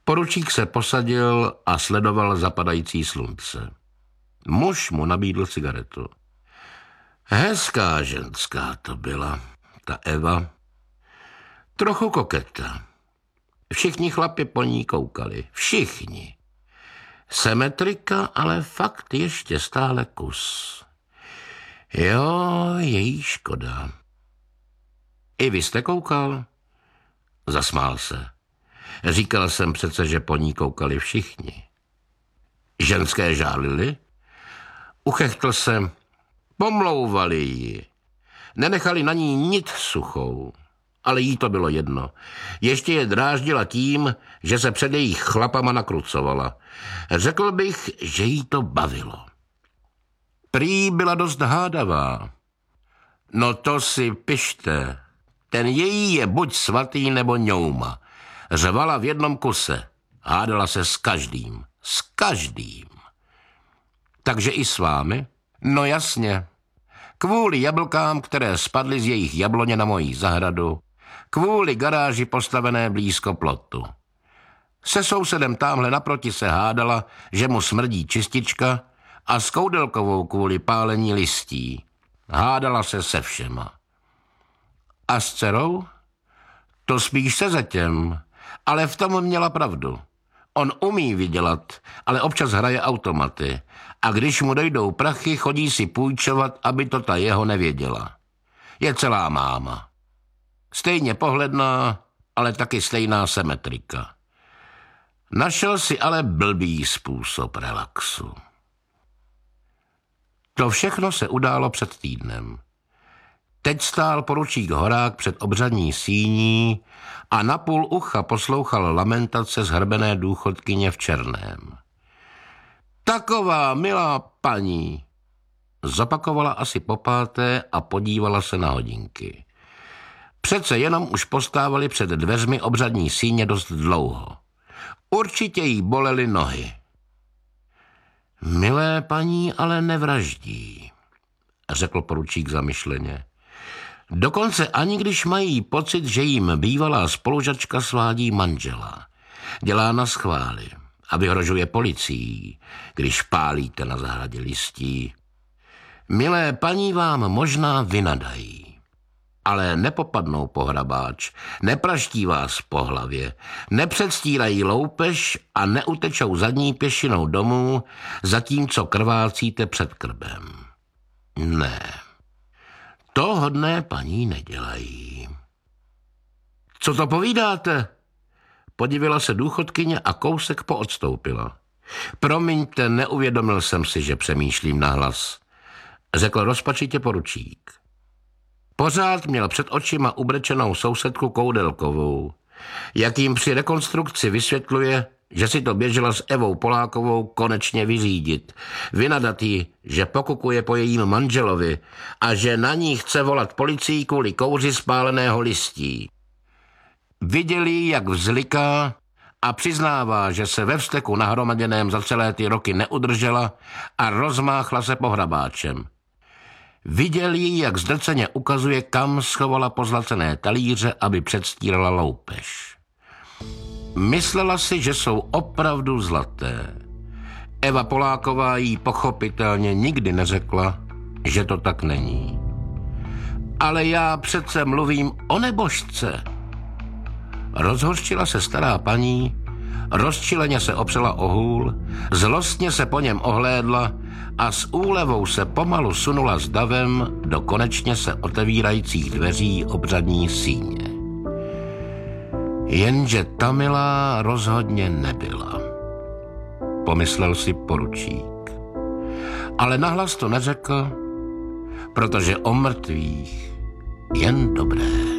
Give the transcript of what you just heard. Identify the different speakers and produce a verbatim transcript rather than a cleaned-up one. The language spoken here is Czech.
Speaker 1: Poručík se posadil a sledoval zapadající slunce. Muž mu nabídl cigaretu. Hezká ženská to byla, ta Eva. Trochu koketa. Všichni chlapi po ní koukali. Všichni. Symetrika, ale fakt ještě stále kus. Jo, její škoda. I vy jste koukal? Zasmál se. Říkal jsem přece, že po ní koukali všichni. Ženské žálily? Uchechtl se. Pomlouvali ji. Nenechali na ní nic suchou. Ale jí to bylo jedno. Ještě je dráždila tím, že se před jejich chlapama nakrucovala. Řekl bych, že jí to bavilo. Prý byla dost hádavá. No to si pište. Ten její je buď svatý nebo ňouma. Řvala v jednom kuse. Hádala se s každým. S každým. Takže i s vámi? No jasně. Kvůli jablkám, které spadly z jejich jabloně na mojí zahradu. Kvůli garáži postavené blízko plotu. Se sousedem támhle naproti se hádala, že mu smrdí čistička, a s Koudelkovou kvůli pálení listí. Hádala se se všema. A s dcerou? To spíš se zetěm, ale v tom měla pravdu. On umí vydělat, ale občas hraje automaty. A když mu dojdou prachy, chodí si půjčovat, aby to ta jeho nevěděla. Je celá máma. Stejně pohledná, ale taky stejná symetrika. Našel si ale blbý způsob relaxu. To všechno se událo před týdnem. Teď stál poručík Horák před obřadní síní a na půl ucha poslouchal lamentace zhrbené důchodkyně v černém. Taková milá paní, zopakovala asi popáté a podívala se na hodinky. Přece jenom už postávali před dveřmi obřadní síně dost dlouho. Určitě jí bolely nohy. Milé paní ale nevraždí, řekl poručík zamyšleně. Dokonce ani když mají pocit, že jim bývalá spolužačka svádí manžela. Dělá na schvály a vyhrožuje policií, když pálíte na zahradě listí. Milé paní vám možná vynadají, ale nepopadnou po hrabáč, nepraští vás po hlavě, nepředstírají loupež a neutečou zadní pěšinou domů, zatímco krvácíte před krbem. Ne. To hodné paní nedělají. Co to povídáte? Podivila se důchodkyně a kousek poodstoupila. Promiňte, neuvědomil jsem si, že přemýšlím nahlas, řekl rozpačitě poručík. Pořád měl před očima ubrečenou sousedku Koudelkovou, jak jim při rekonstrukci vysvětluje, že si to běžela s Evou Polákovou konečně vyřídit, vynadat jí, že pokukuje po jejím manželovi a že na ní chce volat policii kvůli kouři spáleného listí. Viděli, jak vzliká a přiznává, že se ve vzteku nahromaděném za celé ty roky neudržela a rozmáchla se pohrabáčem. Viděli, jak zdrceně ukazuje, kam schovala pozlacené talíře, aby předstírala loupež. Myslela si, že jsou opravdu zlaté. Eva Poláková jí pochopitelně nikdy neřekla, že to tak není. Ale já přece mluvím o nebožce. Rozhořčila se stará paní, rozčileně se opřela o hůl, zlostně se po něm ohlédla a s úlevou se pomalu sunula s davem do konečně se otevírajících dveří obřadní síně. Jenže ta milá rozhodně nebyla, pomyslel si poručík. Ale nahlas to neřekl, protože o mrtvých jen dobré.